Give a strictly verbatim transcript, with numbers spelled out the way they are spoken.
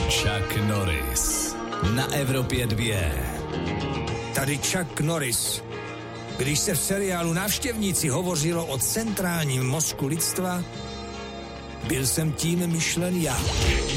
Chuck Norris na Evropě dvě. Tady Chuck Norris. Když se v seriálu Návštěvníci hovořilo o centrálním mozku lidstva, byl jsem tím myšlen já.